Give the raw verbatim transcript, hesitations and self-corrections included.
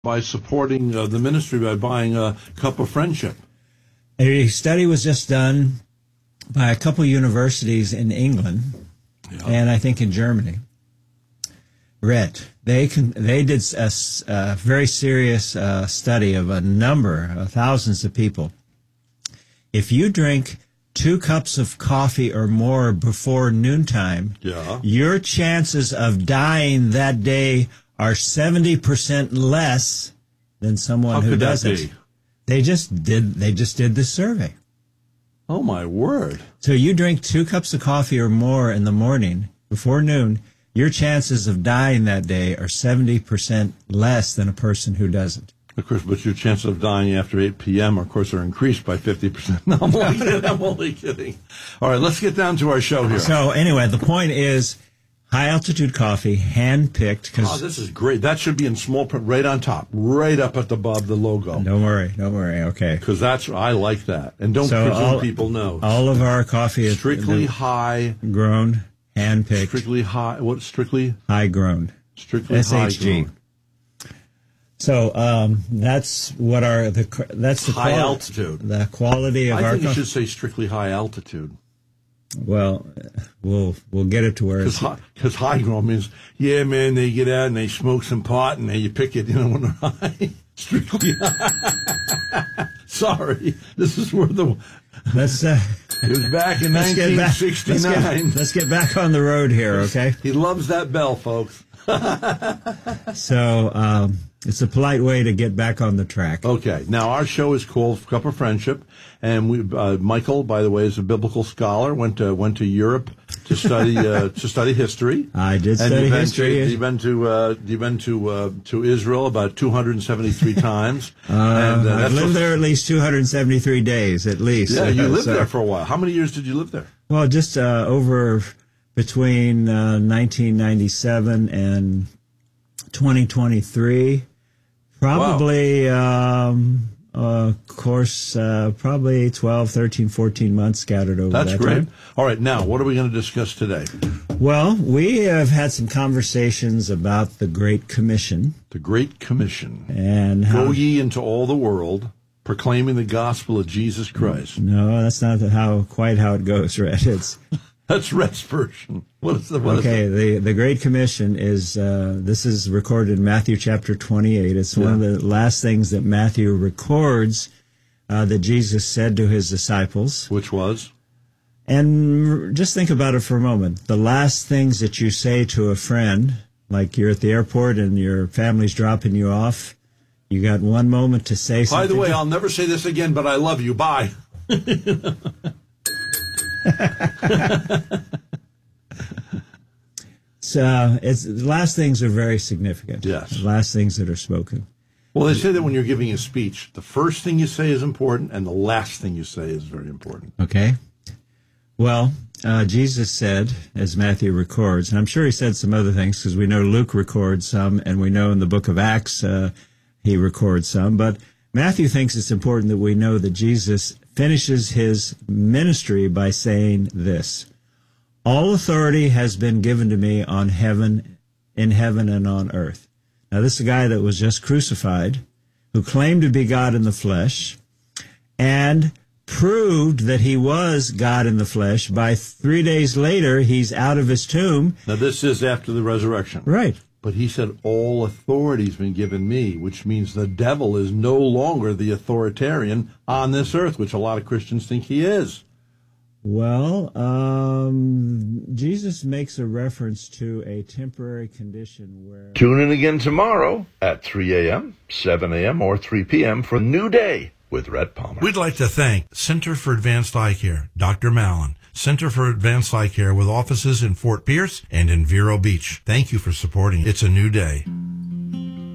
by supporting uh, the ministry by buying a cup of friendship. A study was just done by a couple universities in England, yeah. and I think in Germany. Red. They can, they did a, a very serious uh, study of a number of thousands of people. If you drink two cups of coffee or more before noontime, yeah. your chances of dying that day are seventy percent less than someone How who could doesn't. That be? They just did. They just did this survey. Oh my word! So you drink two cups of coffee or more in the morning before noon, your chances of dying that day are seventy percent less than a person who doesn't. Of course, but your chances of dying after eight p.m., of course, are increased by fifty percent. No, I'm only kidding. I'm only kidding. All right, let's get down to our show here. So anyway, the point is high-altitude coffee, hand-picked. Oh, this is great. That should be in small print right on top, right up at the above the logo. Don't worry. Don't worry. Okay. Because that's, I like that. And don't so presume all, people know. All of our coffee is strictly high grown, hand-picked. Strictly high, what, strictly? High grown. Strictly S H G. high grown. So um, that's what our the that's the high quali- altitude. The quality of I our. I think you should say strictly high altitude. Well, we'll we'll get it to where it's because high, high grown means yeah, man. They get out and they smoke some pot and they you pick it, you know, when they're high. Strictly high. Sorry, this is where the. Let's. Uh, it was back in nineteen sixty-nine. Let's get, let's get back on the road here, okay? He loves that bell, folks. So. Um, It's a polite way to get back on the track. Okay. Now, our show is called Cup of Friendship, and we, uh, Michael, by the way, is a biblical scholar. went to went to Europe to study uh, to study history. I did study and history. To, you've been to uh, you've been to uh, to Israel about two hundred seventy-three times. Uh, and, uh, I've lived there at least two hundred seventy-three days, at least. Yeah, you lived so, there for a while. How many years did you live there? Well, just uh, over between uh, nineteen ninety-seven and twenty twenty-three. Probably, wow. um, uh, of course, uh, probably twelve, thirteen, fourteen months scattered over That's that great. time. All right, now, what are we going to discuss today? Well, we have had some conversations about the Great Commission. The Great Commission. And how, Go ye into all the world, proclaiming the gospel of Jesus Christ. No, that's not how quite how it goes, Red. It's... That's Red's version. What is the what okay? Is the the Great Commission is uh, this is recorded in Matthew chapter twenty-eight. It's yeah. one of the last things that Matthew records uh, that Jesus said to his disciples. Which was? And just think about it for a moment. The last things that you say to a friend, like you're at the airport and your family's dropping you off, you got one moment to say something. By the way, to- I'll never say this again, but I love you. Bye. So it's the last things are very significant. Yes. The last things that are spoken. Well, they say that when you're giving a speech, the first thing you say is important, and the last thing you say is very important. Okay. Well, uh, Jesus said, as Matthew records, and I'm sure he said some other things because we know Luke records some, and we know in the book of Acts uh, he records some, but Matthew thinks it's important that we know that Jesus finishes his ministry by saying this: all authority has been given to me on heaven, in heaven and on earth. Now, this is a guy that was just crucified, who claimed to be God in the flesh, and proved that he was God in the flesh. By three days later, he's out of his tomb. Now, this is after the resurrection. Right. But he said, all authority has been given me, which means the devil is no longer the authoritarian on this earth, which a lot of Christians think he is. Well, um, Jesus makes a reference to a temporary condition where... Tune in again tomorrow at three a.m., seven a.m., or three p.m. for New Day with Red Palmer. We'd like to thank Center for Advanced Eye Care, Doctor Mallon. Center for Advanced Eye Care with offices in Fort Pierce and in Vero Beach. Thank you for supporting It's a New Day.